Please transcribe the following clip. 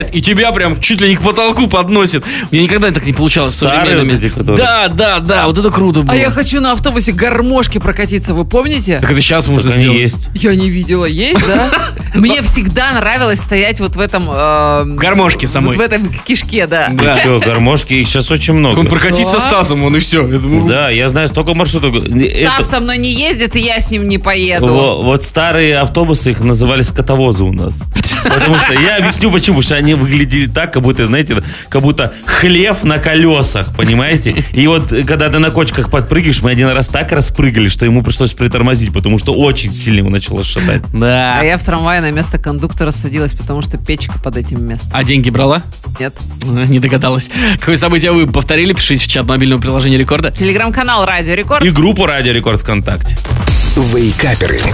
и тебя прям чуть ли не к потолку подносит. У меня никогда так не получалось с современными. Вот эти, которые... Да, вот это круто было. А я хочу на автобусе гармошки прокатиться, вы помните? Так это сейчас можно Так они сделать. есть. Я не видела, есть, да? Мне всегда нравилось стоять вот в этом... Гармошке самой. Вот в этом кишке, да. Да. Что, гармошки, их сейчас очень много. Он прокатись со Да. Стасом, он и все. Да, я знаю столько маршрутов. Стас со мной не ездит, и я с ним не поеду. Вот старые автобусы, их называли скотовозы у нас. Потому что я объясню почему. Потому что они выглядели так, как будто, знаете, как будто хлев на колесах, понимаете? И вот когда ты на кочках подпрыгиваешь, мы один раз так распрыгали, что ему пришлось притормозить, потому что очень сильно его начало шатать. А Да. я в трамвае на место кондуктора садилась, потому что печка под этим местом. А деньги брала? Нет. Не догадалась. Какое событие вы повторили? Пишите в чат мобильного приложения Рекорда. Телеграм-канал Радио Рекорд. И группу Радио Рекорд ВКонтакте. Вейкаперы.